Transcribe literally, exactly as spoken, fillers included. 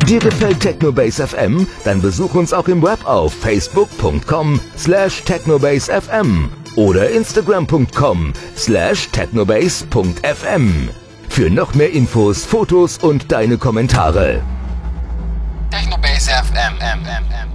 Dir gefällt Technobase F M? Dann besuch uns auch im Web auf facebook punkt com slash technobase f m oder instagram punkt com slash technobase punkt f m. Für noch mehr Infos, Fotos und deine Kommentare. Technobase F M.